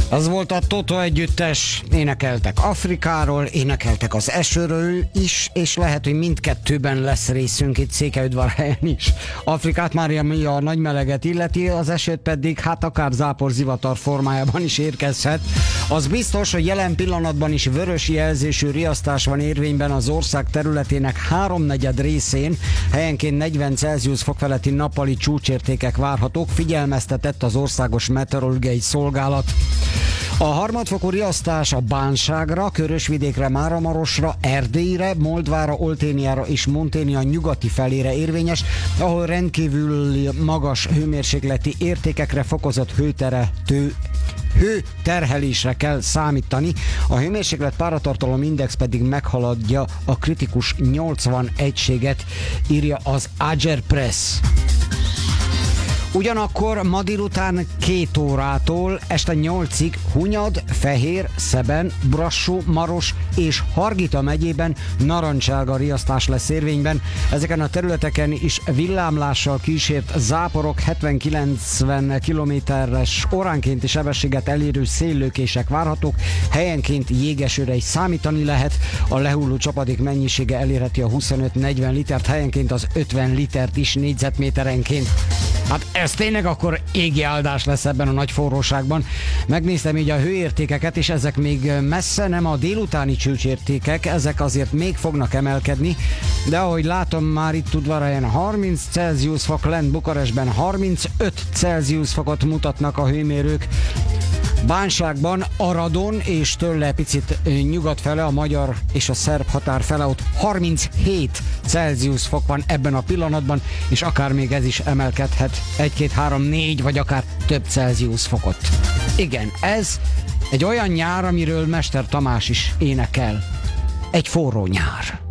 Az volt a Toto együttes, énekeltek Afrikáról, énekeltek az esőről is, és lehet, hogy mindkettőben lesz részünk itt Székelyudvarhelyen is. Afrikát már ami a nagy meleget illeti, az esőt pedig hát akár záporzivatar formájában is érkezhet. Az biztos, hogy jelen pillanatban is vörös jelzésű riasztás van érvényben az ország területének 3/4 részén, helyenként 40 Celsius fok feletti nappali csúcsértékek várhatók, figyelmeztetett az Országos Meteorológiai Szolgálat. A harmadfokú riasztás a Bánságra, Körösvidékre, Máramarosra, Erdélyre, Moldvára, Olténiára és Monténia nyugati felére érvényes, ahol rendkívül magas hőmérsékleti értékekre fokozott hőterhelésre kell számítani. A hőmérséklet páratartalom index pedig meghaladja a kritikus 80 egységet, írja az Ager Press. Ugyanakkor ma délután 2 órától este 8-ig Hunyad, Fehér, Szeben, Brassó, Maros és Hargita megyében narancssárga riasztás lesz érvényben. Ezeken a területeken is villámlással kísért záporok, 70-90 kilométeres óránkénti sebességet elérő széllökések várhatók, helyenként jégesőre is számítani lehet. A lehulló csapadék mennyisége elérheti a 25-40 litert, helyenként az 50 litert is négyzetméterenként. Hát ez tényleg akkor égi áldás lesz ebben a nagy forróságban. Megnéztem így a hőértékeket, és ezek még messze nem a délutáni csúcsértékek, ezek azért még fognak emelkedni, de ahogy látom már itt Udvarhelyen 30 Celsius fok, lent Bukarestben 35 Celsius fokot mutatnak a hőmérők. Bánságban, Aradon és tőle picit nyugat fele, a magyar és a szerb határ fele, ott 37 Celsius fok van ebben a pillanatban, és akár még ez is emelkedhet 1, 2, 3, 4 vagy akár több Celsius fokot. Igen, ez egy olyan nyár, amiről Mester Tamás is énekel. Egy forró nyár.